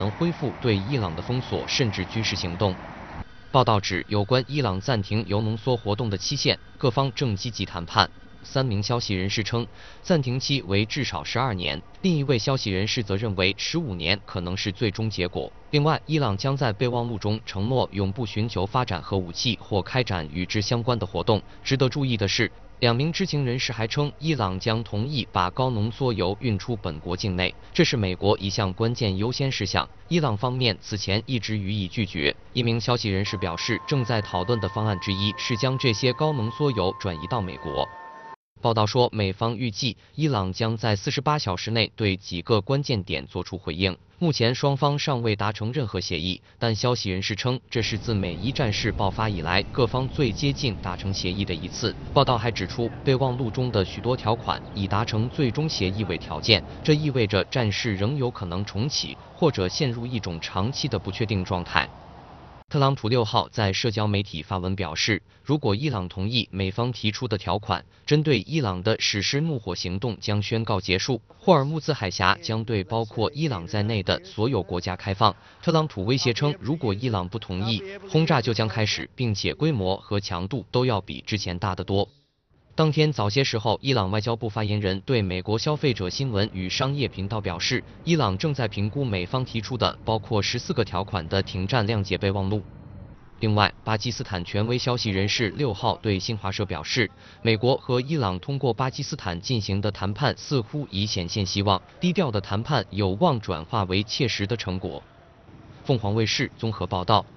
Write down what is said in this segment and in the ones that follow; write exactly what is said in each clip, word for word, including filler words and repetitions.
能恢复对伊朗的封锁，甚至军事行动。报道指，有关伊朗暂停铀浓缩活动的期限，各方正积极谈判。三名消息人士称，暂停期为至少十二年，另一位消息人士则认为十五年可能是最终结果。另外，伊朗将在备忘录中承诺永不寻求发展核武器或开展与之相关的活动。值得注意的是，两名知情人士还称，伊朗将同意把高浓缩铀运出本国境内，这是美国一项关键优先事项。伊朗方面此前一直予以拒绝。一名消息人士表示，正在讨论的方案之一是将这些高浓缩铀转移到美国。报道说，美方预计伊朗将在四十八小时内对几个关键点作出回应。目前双方尚未达成任何协议，但消息人士称，这是自美伊战事爆发以来各方最接近达成协议的一次。报道还指出，备忘录中的许多条款以达成最终协议为条件，这意味着战事仍有可能重启，或者陷入一种长期的不确定状态。特朗普六号在社交媒体发文表示，如果伊朗同意美方提出的条款，针对伊朗的实施怒火行动将宣告结束，霍尔木兹海峡将对包括伊朗在内的所有国家开放。特朗普威胁称，如果伊朗不同意，轰炸就将开始，并且规模和强度都要比之前大得多。当天早些时候，伊朗外交部发言人对美国消费者新闻与商业频道表示，伊朗正在评估美方提出的包括十四个条款的停战谅解备忘录。另外，巴基斯坦权威消息人士六号对新华社表示，美国和伊朗通过巴基斯坦进行的谈判似乎已显现希望，低调的谈判有望转化为切实的成果。凤凰卫视综合报道。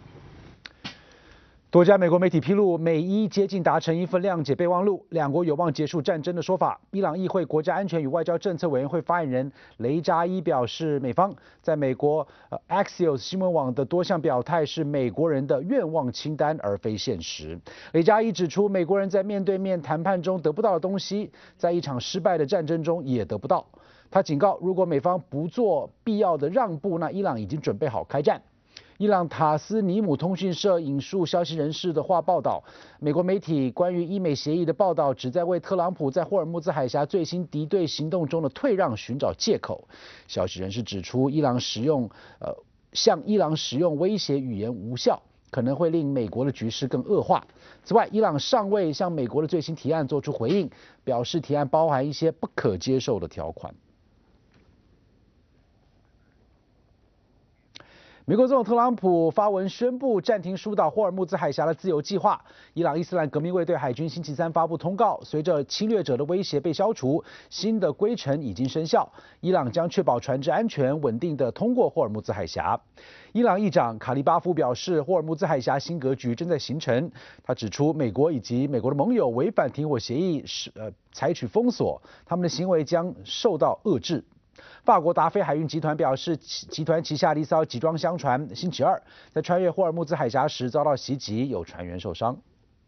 多家美国媒体披露，美伊接近达成一份谅解备忘录，两国有望结束战争的说法。伊朗议会国家安全与外交政策委员会发言人雷扎伊表示，美方在美国呃 Axios 新闻网的多项表态是美国人的愿望清单，而非现实。雷扎伊指出，美国人在面对面谈判中得不到的东西，在一场失败的战争中也得不到。他警告，如果美方不做必要的让步，那伊朗已经准备好开战。伊朗塔斯尼姆通讯社引述消息人士的话报道，美国媒体关于伊美协议的报道旨在为特朗普在霍尔木兹海峡最新敌对行动中的退让寻找借口。消息人士指出，伊朗使用呃向伊朗使用威胁语言无效，可能会令美国的局势更恶化。此外，伊朗尚未向美国的最新提案做出回应，表示提案包含一些不可接受的条款。美国总统特朗普发文宣布暂停疏导霍尔木兹海峡的自由计划。伊朗伊斯兰革命卫队海军星期三发布通告，随着侵略者的威胁被消除，新的规程已经生效。伊朗将确保船只安全稳定地通过霍尔木兹海峡。伊朗议长卡利巴夫表示，霍尔木兹海峡新格局正在形成。他指出，美国以及美国的盟友违反停火协议，呃，采取封锁，他们的行为将受到遏制。法国达菲海运集团表示，集团旗下的一艘集装箱船星期二在穿越霍尔木兹海峡时遭到袭击，有船员受伤。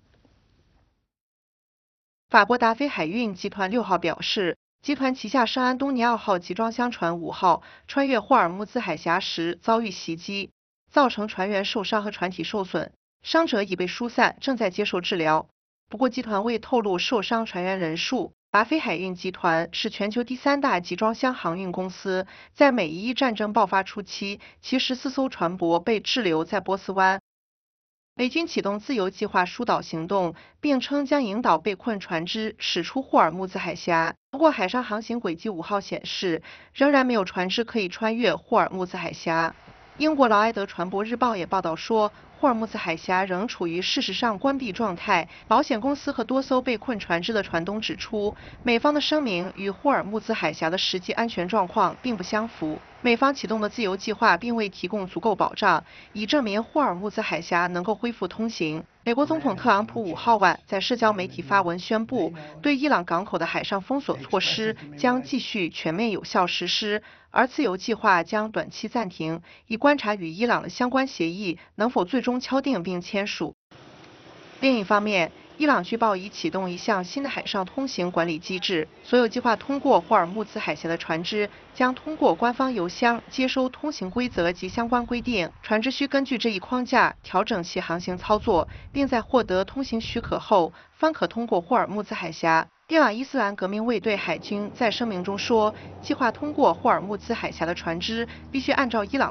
法国达菲海运集团六号表示，集团旗下圣安东尼奥号集装箱船五号穿越霍尔木兹海峡时遭遇袭击，造成船员受伤和船体受损，伤者已被疏散，正在接受治疗。不过，集团未透露受伤船员人数。达菲海运集团是全球第三大集装箱航运公司，在美伊战争爆发初期，其十四艘船舶被滞留在波斯湾。美军启动自由计划疏导行动，并称将引导被困船只驶出霍尔木兹海峡。不过，海上航行轨迹五号显示，仍然没有船只可以穿越霍尔木兹海峡。英国劳埃德船舶日报也报道说，霍尔木兹海峡仍处于事实上关闭状态。保险公司和多艘被困船只的船东指出，美方的声明与霍尔木兹海峡的实际安全状况并不相符。美方启动的自由计划并未提供足够保障，以证明霍尔木兹海峡能够恢复通行。美国总统特朗普五号晚在社交媒体发文宣布，对伊朗港口的海上封锁措施将继续全面有效实施，而自由计划将短期暂停，以观察与伊朗的相关协议能否最终敲定并签署。另一方面，伊朗据报已启动一项新的海上通行管理机制，所有计划通过霍尔木兹海峡的船只将通过官方邮箱接收通行规则及相关规定，船只需根据这一框架调整其航行操作，并在获得通行许可后方可通过霍尔木兹海峡。伊朗伊斯兰革命卫队海军在声明中说，计划通过霍尔木兹海峡的船只必须按照伊朗